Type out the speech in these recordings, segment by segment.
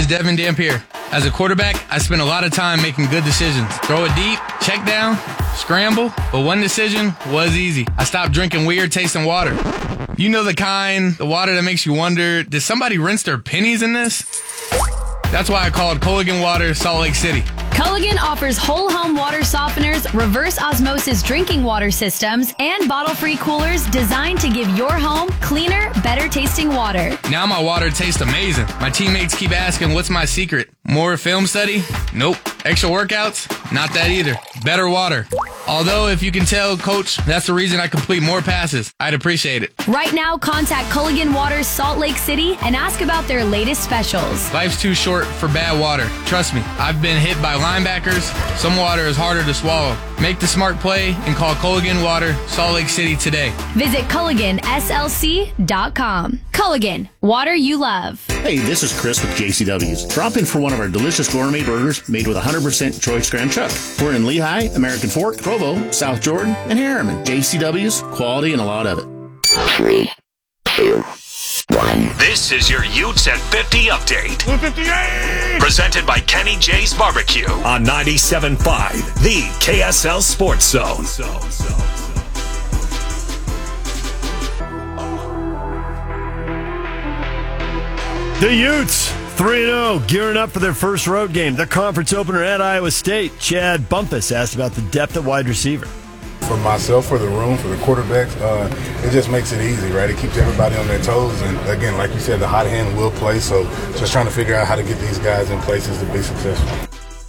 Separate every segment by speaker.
Speaker 1: Devin Dampier. As a quarterback, I spent a lot of time making good decisions. Throw it deep, check down, scramble, but one decision was easy. I stopped drinking weird tasting water. You know the water that makes you wonder, did somebody rinse their pennies in this? That's why I called Culligan Water Salt Lake City.
Speaker 2: Culligan offers whole home water softeners, reverse osmosis drinking water systems, and bottle-free coolers designed to give your home cleaner, better tasting water.
Speaker 1: Now my water tastes amazing. My teammates keep asking, what's my secret? More film study? Nope. Extra workouts? Not that either. Better water. Although, if you can tell, Coach, that's the reason I complete more passes. I'd appreciate it.
Speaker 2: Right now, contact Culligan Water Salt Lake City and ask about their latest specials.
Speaker 1: Life's too short for bad water. Trust me, I've been hit by linebackers. Some water is harder to swallow. Make the smart play and call Culligan Water Salt Lake City today.
Speaker 2: Visit CulliganSLC.com. Culligan, water you love.
Speaker 3: Hey, this is Chris with JCW's. Drop in for one of our delicious gourmet burgers made with 100% choice graham chuck. We're in Lehigh, American Fork, Provo, South Jordan, and Harriman. JCW's, quality and a lot of it.
Speaker 4: 3, 2, 1.
Speaker 5: This is your Utes at 50 update.
Speaker 3: 58!
Speaker 5: Presented by Kenny J's Barbecue on 97.5, the KSL Sports Zone.
Speaker 6: The Utes, 3-0, gearing up for their first road game, the conference opener at Iowa State. Chad Bumpus asked about the depth at wide receiver.
Speaker 7: For myself, for the room, for the quarterbacks, it just makes it easy, right? It keeps everybody on their toes. And, again, like you said, the hot hand will play. So just trying to figure out how to get these guys in places to be successful.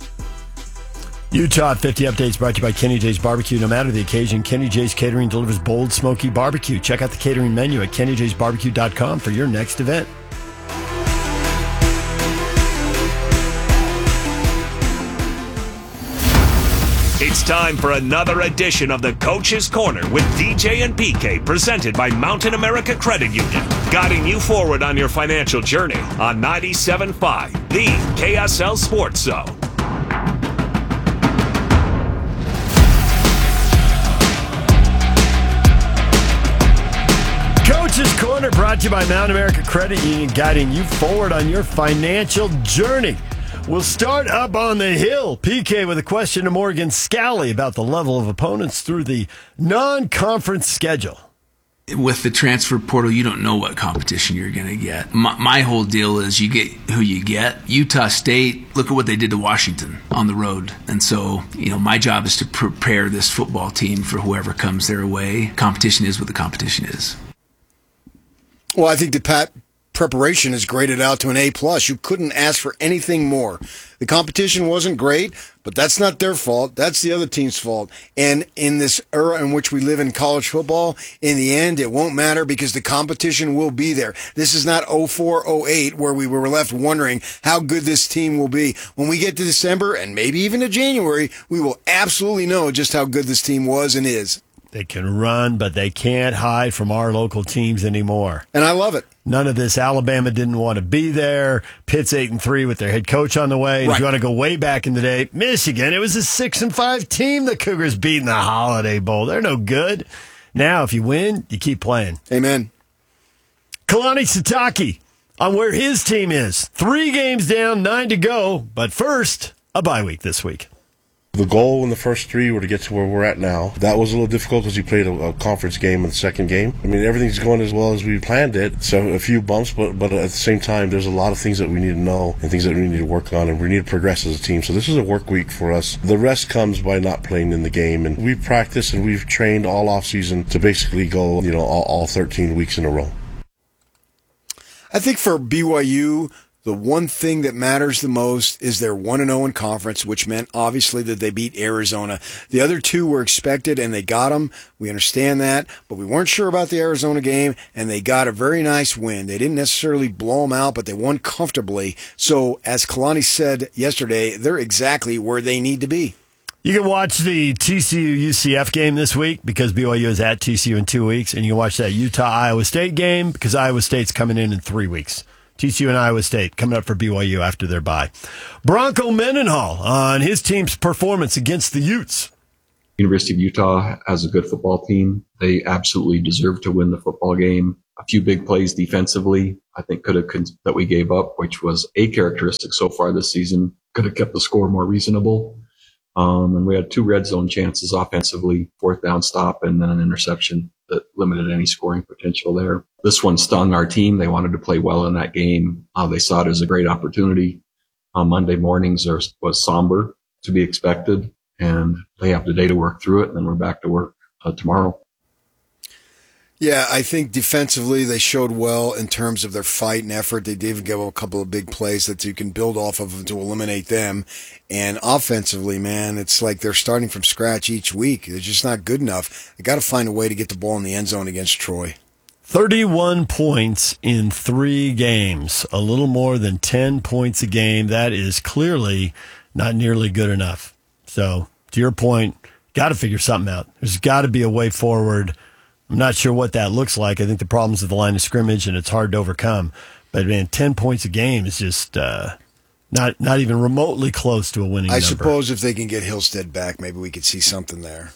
Speaker 6: Utah 50 Updates brought to you by Kenny J's Barbecue. No matter the occasion, Kenny J's Catering delivers bold, smoky barbecue. Check out the catering menu at kennyjsbarbecue.com for your next event.
Speaker 5: It's time for another edition of the Coach's Corner with DJ and PK, presented by Mountain America Credit Union, guiding you forward on your financial journey on 97.5, the KSL Sports Zone.
Speaker 6: Coach's Corner brought to you by Mountain America Credit Union, guiding you forward on your financial journey. We'll start up on the hill. PK with a question to Morgan Scally about the level of opponents through the non-conference schedule.
Speaker 8: With the transfer portal, you don't know what competition you're going to get. My whole deal is you get who you get. Utah State, look at what they did to Washington on the road. And so, my job is to prepare this football team for whoever comes their way. Competition is what the competition is.
Speaker 9: Well, I think that preparation is graded out to an A+. You couldn't ask for anything more. The competition wasn't great, but that's not their fault. That's the other team's fault. And in this era in which we live in college football, in the end, it won't matter because the competition will be there. This is not 04-08 where we were left wondering how good this team will be. When we get to December and maybe even to January, we will absolutely know just how good this team was and is.
Speaker 6: They can run, but they can't hide from our local teams anymore.
Speaker 9: And I love it.
Speaker 6: None of this. Alabama didn't want to be there. Pitt's 8-3 with their head coach on the way. Right. If you want to go way back in the day, Michigan, it was a 6-5 team the Cougars beat in the Holiday Bowl. They're no good. Now, if you win, you keep playing.
Speaker 9: Amen.
Speaker 6: Kalani Sitake on where his team is. 3 games down, 9 to go. But first, a bye week this week.
Speaker 10: The goal in the first 3 were to get to where we're at now. That was a little difficult because we played a conference game in the second game. I mean, everything's going as well as we planned it. So a few bumps, but at the same time, there's a lot of things that we need to know and things that we need to work on, and we need to progress as a team. So this is a work week for us. The rest comes by not playing in the game, and we've practiced and we've trained all off season to basically go, all 13 weeks in a row.
Speaker 9: I think for BYU, the one thing that matters the most is they're 1-0 in conference, which meant obviously that they beat Arizona. The other 2 were expected, and they got them. We understand that, but we weren't sure about the Arizona game, and they got a very nice win. They didn't necessarily blow them out, but they won comfortably. So, as Kalani said yesterday, they're exactly where they need to be.
Speaker 6: You can watch the TCU-UCF game this week because BYU is at TCU in 2 weeks, and you can watch that Utah-Iowa State game because Iowa State's coming in 3 weeks. TCU and Iowa State coming up for BYU after their bye. Bronco Mendenhall on his team's performance against the Utes.
Speaker 11: University of Utah has a good football team. They absolutely deserve to win the football game. a few big plays defensively, I think that we gave up, which was a characteristic so far this season. Could have kept the score more reasonable. And we had 2 red zone chances offensively, 4th down stop, and then an interception that limited any scoring potential there. This one stung our team. They wanted to play well in that game. They saw it as a great opportunity. Monday mornings was somber, to be expected, and they have the day to work through it, and then we're back to work tomorrow.
Speaker 9: Yeah, I think defensively they showed well in terms of their fight and effort. They did give a couple of big plays that you can build off of to eliminate them. And offensively, man, it's like they're starting from scratch each week. They're just not good enough. They got to find a way to get the ball in the end zone against Troy.
Speaker 6: 31 points in 3 games, a little more than 10 points a game. That is clearly not nearly good enough. So, to your point, got to figure something out. There's got to be a way forward. I'm not sure what that looks like. I think the problem's at the line of scrimmage, and it's hard to overcome. But, man, 10 points a game is just not even remotely close to a winning number.
Speaker 9: I suppose if they can get Hillstead back, maybe we could see something there.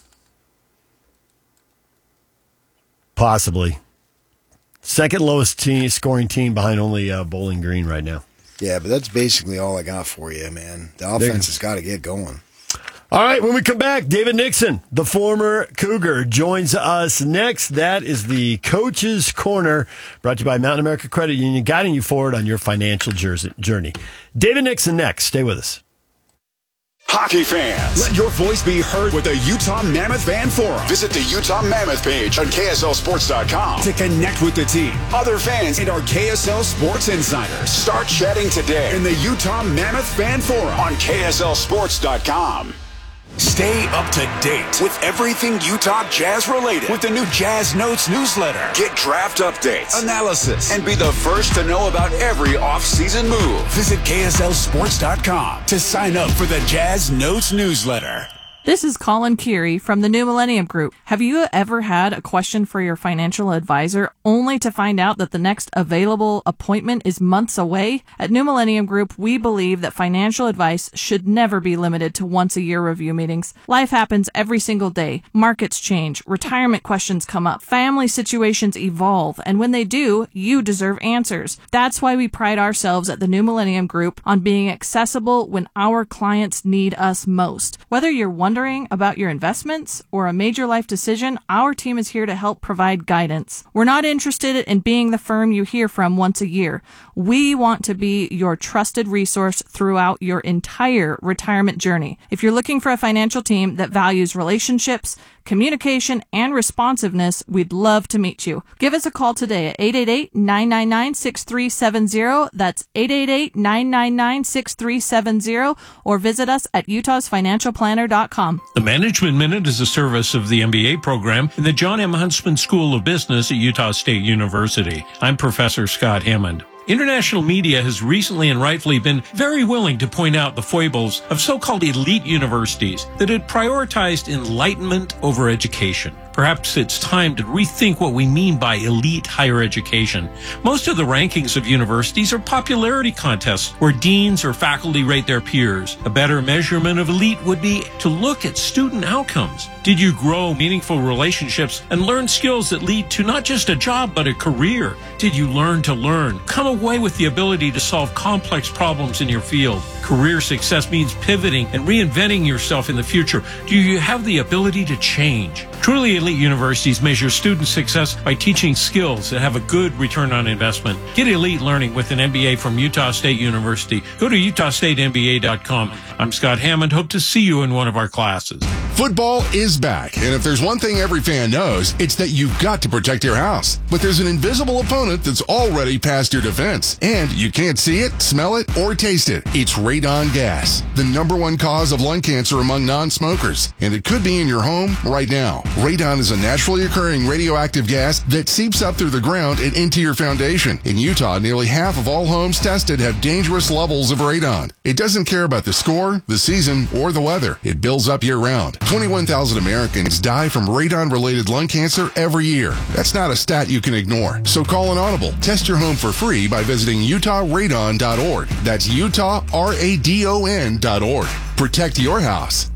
Speaker 6: Possibly. Second lowest scoring team behind only Bowling Green right now.
Speaker 9: Yeah, but that's basically all I got for you, man. The offense has got to get going.
Speaker 6: All right, when we come back, David Nixon, the former Cougar, joins us next. That is the Coach's Corner, brought to you by Mountain America Credit Union, guiding you forward on your financial journey. David Nixon next. Stay with us.
Speaker 12: Hockey fans, let your voice be heard with the Utah Mammoth Fan Forum. Visit the Utah Mammoth page on KSLSports.com to connect with the team, other fans, and our KSL Sports insiders. Start chatting today in the Utah Mammoth Fan Forum on KSLSports.com. Stay up to date with everything Utah Jazz related with the new Jazz Notes newsletter. Get draft updates, analysis, and be the first to know about every off-season move. Visit KSLSports.com to sign up for the Jazz Notes newsletter.
Speaker 13: This is Colin Keary from the New Millennium Group. Have you ever had a question for your financial advisor only to find out that the next available appointment is months away? At New Millennium Group, we believe that financial advice should never be limited to once-a-year review meetings. Life happens every single day. Markets change, retirement questions come up, family situations evolve, and when they do, you deserve answers. That's why we pride ourselves at the New Millennium Group on being accessible when our clients need us most. Whether you're wondering about your investments or a major life decision, our team is here to help provide guidance. We're not interested in being the firm you hear from once a year. We want to be your trusted resource throughout your entire retirement journey. If you're looking for a financial team that values relationships, communication, and responsiveness, we'd love to meet you. Give us a call today at 888-999-6370. That's 888-999-6370, or visit us at utahsfinancialplanner.com.
Speaker 14: The Management Minute is a service of the MBA program in the John M. Huntsman School of Business at Utah State University. I'm Professor Scott Hammond. International media has recently and rightfully been very willing to point out the foibles of so-called elite universities that had prioritized enlightenment over education. Perhaps it's time to rethink what we mean by elite higher education. Most of the rankings of universities are popularity contests where deans or faculty rate their peers. A better measurement of elite would be to look at student outcomes. Did you grow meaningful relationships and learn skills that lead to not just a job but a career? Did you learn to learn? Come away with the ability to solve complex problems in your field. Career success means pivoting and reinventing yourself in the future. Do you have the ability to change? Truly elite universities measure student success by teaching skills that have a good return on investment. Get elite learning with an MBA from Utah State University. Go to utahstatemba.com. I'm Scott Hammond. Hope to see you in one of our classes.
Speaker 15: Football is back, and if there's one thing every fan knows, it's that you've got to protect your house. But there's an invisible opponent that's already past your defense, and you can't see it, smell it, or taste it. It's radon gas, the #1 cause of lung cancer among non-smokers, and it could be in your home right now. Radon is a naturally occurring radioactive gas that seeps up through the ground and into your foundation. In Utah, nearly half of all homes tested have dangerous levels of radon. It doesn't care about the score, the season, or the weather. It builds up year-round. 21,000 Americans die from radon-related lung cancer every year. That's not a stat you can ignore. So call an audible. Test your home for free by visiting utahradon.org. That's utahradon.org. Protect your house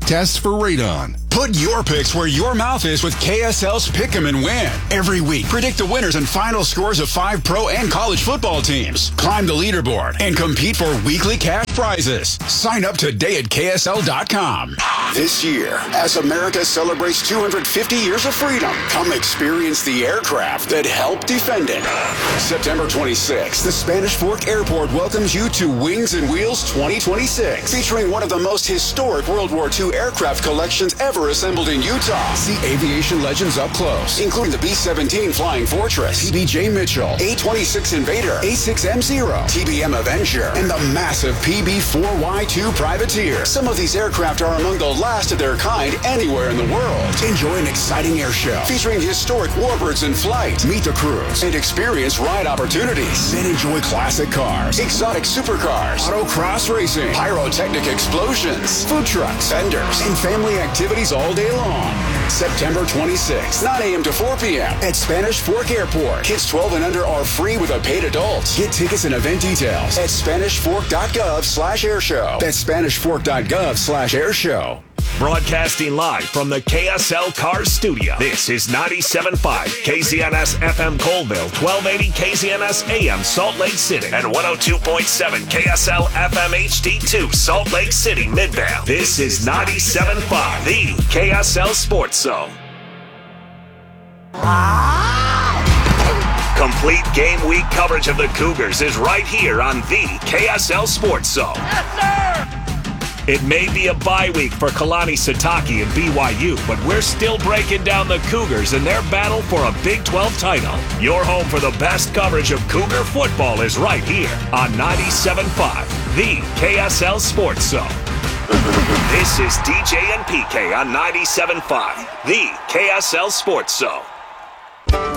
Speaker 15: Test for radon.
Speaker 12: Put your picks where your mouth is with KSL's Pick 'em and Win. Every week, predict the winners and final scores of 5 pro and college football teams. Climb the leaderboard and compete for weekly cash prizes. Sign up today at KSL.com. This year, as America celebrates 250 years of freedom, come experience the aircraft that helped defend it. September 26th, the Spanish Fork Airport welcomes you to Wings and Wheels 2026, featuring one of the most historic World War II aircraft collections ever assembled in Utah. See aviation legends up close, including the B-17 Flying Fortress, TBJ Mitchell, A-26 Invader, A-6M0, TBM Avenger, and the massive PB-4Y2 Privateer. Some of these aircraft are among the last of their kind anywhere in the world. Enjoy an exciting air show featuring historic warbirds in flight. Meet the crews and experience ride opportunities. Then enjoy classic cars, exotic supercars, autocross racing, pyrotechnic explosions, food trucks, vendors, and family activities all day long. September 26th, 9 a.m. to 4 p.m. at Spanish Fork Airport. Kids 12 and under are free with a paid adult. Get tickets and event details at SpanishFork.gov/airshow. That's SpanishFork.gov/airshow.
Speaker 5: Broadcasting live from the KSL Cars Studio. This is 97.5 KZNS FM Colville, 1280 KZNS AM Salt Lake City, and 102.7 KSL FM HD2 Salt Lake City Midvale. This is 97.5, the KSL Sports Zone. Complete game week coverage of the Cougars is right here on the KSL Sports Zone. Yes, sir! It may be a bye week for Kalani Sitake and BYU, but we're still breaking down the Cougars in their battle for a Big 12 title. Your home for the best coverage of Cougar football is right here on 97.5, the KSL Sports Zone. This is DJ and PK on 97.5, the KSL Sports Zone.